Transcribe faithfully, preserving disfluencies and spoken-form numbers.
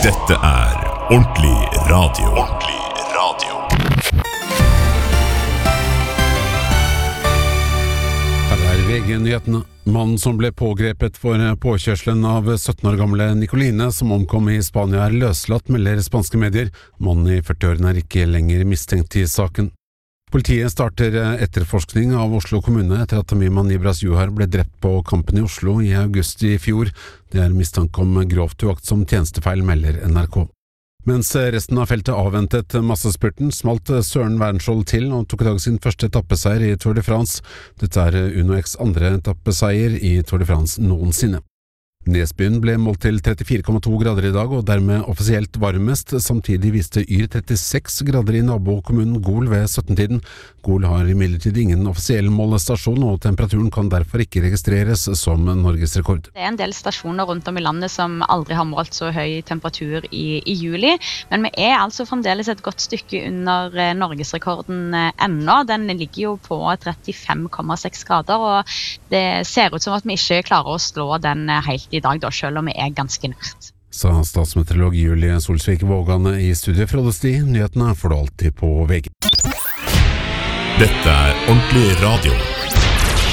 Dette er ordentlig radio. Ordentlig radio. Her er V G-nyhetene. Mannen som ble pågrepet for påkjørselen av sytten år gamle Nicoline, som omkom i Spania, er løslatt, melder spanske medier. Mannen i førtiårene er ikke lenger mistenkt i saken. Politiet starter etterforskning av Oslo kommune etter at Tamim Nibras Juhar ble drept på Kampen i Oslo i august i fjor. Det er mistanke om grovt uaktsom tjenestefeil, melder N R K. Mens resten av feltet avventet massespurten, smalt Søren Wernskjold til og tok i dag sin første etappeseier i Tour de France. Dette er Uno X andre etappeseier i Tour de France noensinne. Nesbyen ble målt til trettifire komma to grader i dag, og dermed offisielt varmest. Samtidig viste Yr trettiseks grader i nabokommunen Gol ved sytten-tiden. Gol har imidlertid ingen offisiell målestasjon, og temperaturen kan derfor ikke registreres som norgesrekord. Det er en del stasjoner rundt om i landet som aldri har målt så høy temperatur i, i juli, men vi er altså fremdeles et godt stykke under eh, norgesrekorden eh, ennå. Den ligger jo på trettifem komma seks grader, og det ser ut som at vi ikke klarer å slå den eh, helt i dag, da, selv om vi er ganske nært. Sa statsmeteorolog Julie Solsvik Vågane i studiet fra Odesti. Nyhetene får du alltid på V G. Dette er ordentlig radio.